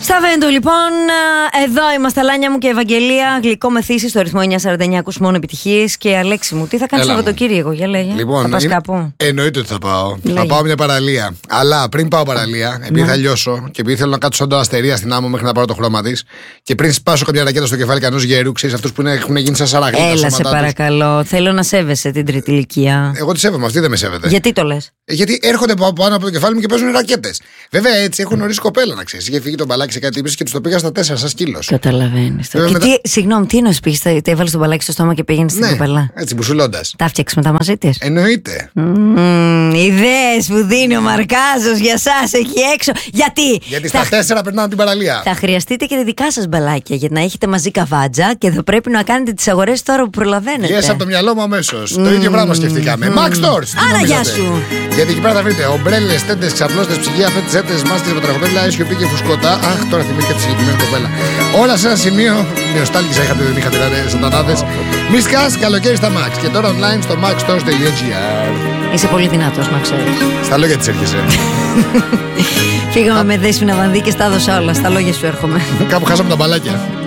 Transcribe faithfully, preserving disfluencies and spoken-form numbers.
Σαβέντο, λοιπόν, εδώ είμαστε, Λάνια μου και Ευαγγελία. Γλυκό μεθύσι στο ρυθμό εννιά σαράντα εννιά. Ακούς μόνο επιτυχίες. Και Αλέξη μου, τι θα κάνεις Σαββατοκύριακο, για λέγε. Λοιπόν, θα πας είναι... κάπου? Εννοείται ότι θα πάω. Λέγε. Θα πάω μια παραλία. Αλλά πριν πάω παραλία, επειδή Να. θα λιώσω και επειδή θέλω να κάτσω σαν το αστερία στην άμμο μέχρι να πάρω το χρώμα της, και πριν σπάσω καμιά ρακέτα στο κεφάλι κανός γερού, ξέρεις αυτούς που είναι, έχουν γίνει σαν σαραγλίτα. Έλα, σε παρακαλώ. Θέλω να σέβεσαι την τρίτη ηλικία. Εγώ τη σέβομαι, αυτή δεν με σέβεται. Γιατί το λες? Γιατί έρχονται από πάνω από το κεφάλι μου και παίζουν ρακέτες. Βέβαια έτσι έχουν ορίσει κοπέλα, να ξέρεις. Είχε φύγει τον μπαλάκι σε κάτι ύπηση και του το πήγα στα τέσσερα σαν σκύλος. Καταλαβαίνεις. Και μετά... τι, συγγνώμη, τι εννοείς πήγες, τα έβαλες τον μπαλάκι στο στόμα και πήγαινε στην ναι, κοπέλα? Έτσι, μπουσουλώντας. Τα φτιάξεις μετά μαζί της? Εννοείται. Mm, ιδέες που δίνει ο Μαρκάζος για σας εκεί έξω. Γιατί? Γιατί στα θα... τέσσερα περνάνε την παραλία. Θα χρειαστείτε και τα δικά σας μπαλάκια για να έχετε μαζί καβάτζα και θα πρέπει να κάνετε τις αγορές τώρα που προλαβαίνετε. Yes, από το μυαλό μου αμέσως. Mm. Το ίδιο πράγμα σκεφτήκαμε. Mm. Max Stores! Άρα, γεια σου! Γιατί εκεί πέρα θα βρείτε ομπρέλες, τέντες, ξαπλώστες, ψυγεία, φέτες, έτες, μάσκες, υποτραχοπέδιλα, έσιο και φουσκωτά. Αχ, τώρα θυμήθηκα τη συγκεκριμένη κοπέλα. Όλα σε ένα σημείο. Με νοστάλγησα, είχατε δεν είχατε σατανάδες. Μη σκάς, καλοκαίρι στα Max. Και τώρα online στο maxstores τελεία gr. Είσαι πολύ δυνατός, να ξέρεις. Στα λόγια της έρχεσαι. Φύγαμε με Δέσποινα Βανδύ και στα έδωσα όλα. Στα λόγια σου έρχομαι. Κάπου χάσαμε τα μπαλάκια.